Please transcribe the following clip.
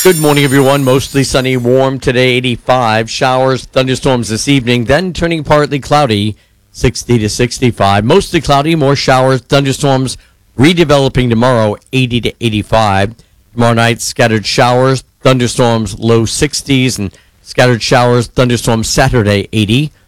Good morning, everyone. Mostly sunny, warm today, 85. Showers, thunderstorms this evening, then turning partly cloudy, 60 to 65. Mostly cloudy, more showers, thunderstorms, redeveloping tomorrow, 80 to 85. Tomorrow night, scattered showers, thunderstorms, low 60s, and scattered showers, thunderstorms Saturday, 80.